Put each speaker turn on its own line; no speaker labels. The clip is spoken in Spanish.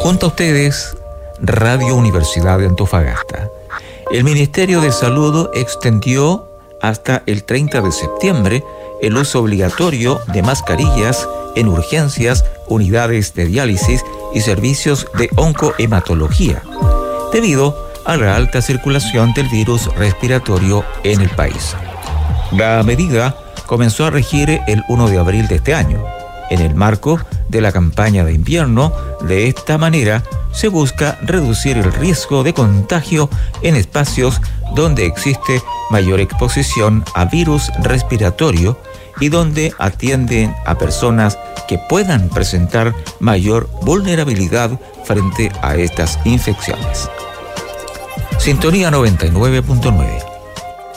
Junto a ustedes, Radio Universidad de Antofagasta. El Ministerio de Salud extendió hasta el 30 de septiembre el uso obligatorio de mascarillas en urgencias, unidades de diálisis y servicios de oncohematología, debido a la alta circulación del virus respiratorio en el país. La medida comenzó a regir el 1 de abril de este año. En el marco de la campaña de invierno, de esta manera se busca reducir el riesgo de contagio en espacios donde existe mayor exposición a virus respiratorio y donde atienden a personas que puedan presentar mayor vulnerabilidad frente a estas infecciones. Sintonía 99.9.